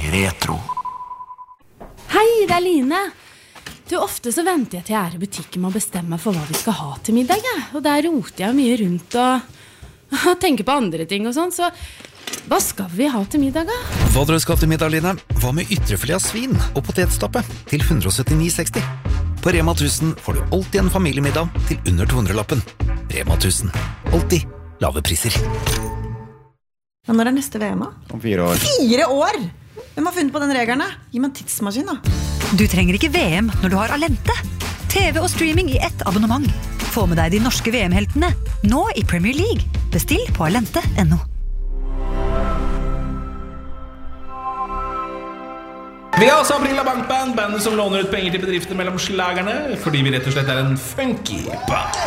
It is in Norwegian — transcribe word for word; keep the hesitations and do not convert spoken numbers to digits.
retro. Hei, det er Line. Du, ofte så venter jeg til jeg er i butikken med å bestemme meg for hva vi skal ha til middag, ja. Og der roter jeg mye rundt og, og tenker på andre ting og sånn, så hva skal vi ha til middag, da? Hva dere skal til middag, Line? Hva med ytrefilet av svin og potetstappe til one seventy-nine sixty? På Rema tusen får du alltid en familiemiddag til under to hundre-lappen. Rema tusen. Alltid lave priser. Ja, når er neste V M, da? Om fire år. Fire år? Hvem har funnet på den regelen, da? Gi meg en tidsmaskin, da. Du trenger ikke V M når du har Alente. T V og streaming i ett abonnement. Få med deg de norske V M-heltene, nå i Premier League. Bestill på alente punktum no. Vi har også Aprila Bankband, bandet som låner ut penger til bedrifter mellom slagerne, fordi vi rett og slett er en funky band.